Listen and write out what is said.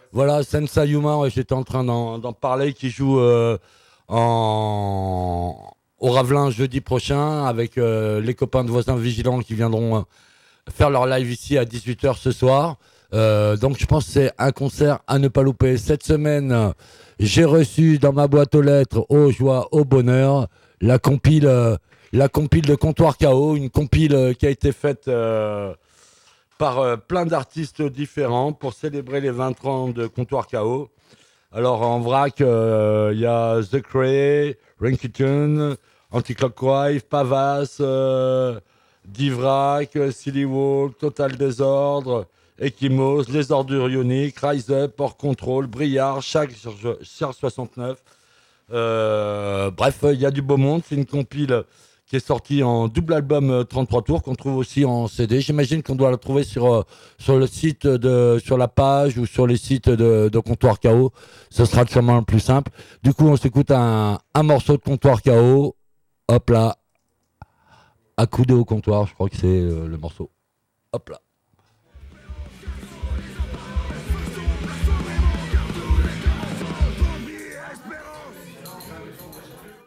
Voilà, Sensa Yuma, ouais, j'étais en train d'en parler, qui joue au Ravelin jeudi prochain avec les copains de Voisins Vigilants qui viendront faire leur live ici à 18h ce soir. Donc je pense que c'est un concert à ne pas louper. Cette semaine, j'ai reçu dans ma boîte aux lettres, aux joies, au bonheur, la compile de Comptoir KO, une compile qui a été faite par plein d'artistes différents pour célébrer les 20 ans de Comptoir KO. Alors en vrac, il y a The Cray, Rinkytune, Anticlockwise, Pavas, Divrac, Silly Walk, Total Désordre, Ekimos, Les Ordures Ioniques, Rise Up, Hors Contrôle, Briard, Charge 69. Bref, il y a du beau monde. C'est une compile qui est sortie en double album 33 tours, qu'on trouve aussi en CD. J'imagine qu'on doit la trouver sur le site, sur la page ou sur les sites de Comptoir KO. Ce sera sûrement le plus simple. Du coup, on s'écoute un morceau de Comptoir KO. Hop là, accoudé au comptoir, je crois que c'est le morceau. Hop là.